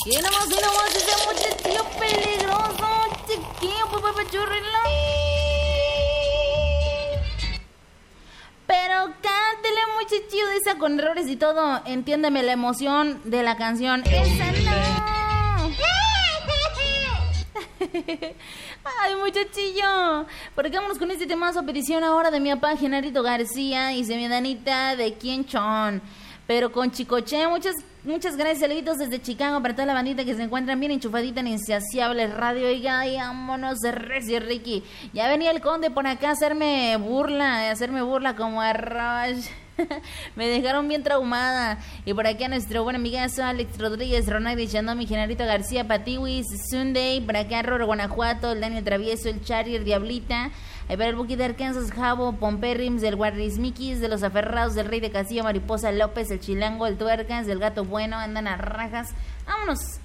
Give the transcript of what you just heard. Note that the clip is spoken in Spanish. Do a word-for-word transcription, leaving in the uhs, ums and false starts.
Y nomás, y nomás, ese muchachillo peligroso, chiquillo, pues, pues, churrilo. Pero cántele, muchachillo, de esa con errores y todo. Entiéndeme la emoción de la canción. ¡Esa no! Ay, muchachillo. Por acá vámonos con este temazo. Petición ahora de mi papá Genarito García y de mi Danita de Quienchón. Pero con Chicoche, muchas muchas gracias, saluditos desde Chicago para toda la bandita que se encuentran bien enchufadita en Insaciable Radio. Oiga, y vámonos de Recio Ricky. Ya venía el conde por acá a hacerme burla, a hacerme burla como arroz. Me dejaron bien traumada. Y por aquí a nuestro buen amigazo Alex Rodríguez, Ronald Chandomi, Genarito García, Patiwis, Sunday, por acá Roro Guanajuato, el Daniel Travieso, el Chari, el Diablita. Ahí para el Buki de Arkansas, Jabo, Pomperrims, del Guarrismiquis, de los Aferrados, del Rey de Castillo, Mariposa López, el Chilango, el Tuercas, del Gato Bueno, andan a rajas. Vámonos.